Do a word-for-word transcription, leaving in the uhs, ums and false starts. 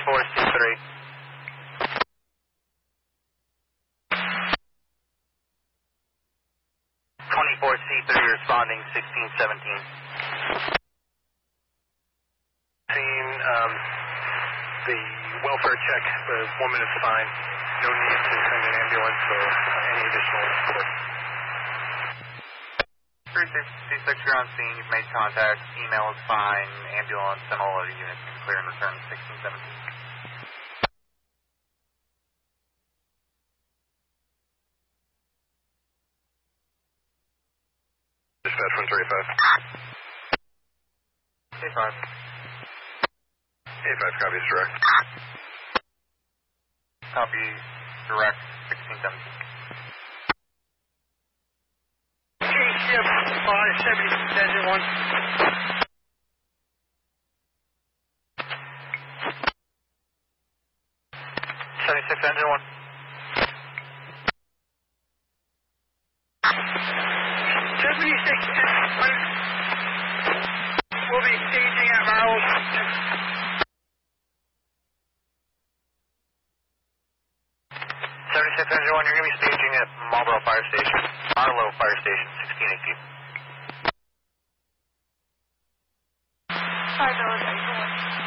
twenty-four C three. twenty-four C three responding sixteen seventeen. Seeing um, the welfare check, the woman is fine. No need to send an ambulance or uh, any additional support. three sixty-six, you're on scene. You've made contact. Email is fine. Ambulance and all other units can clear and return sixteen seventeen. Dispatch one thirty-five. A five. A five copies direct. Copy direct sixteen seventeen. five seventy-six, engine one. seventy-six, engine one. seventy-six, engine one. We'll be staging at Marlow. seventy-six, engine one, you're going to be staging at Marlboro Fire Station. Marlow Fire Station, sixteen eighteen. Hi, Village,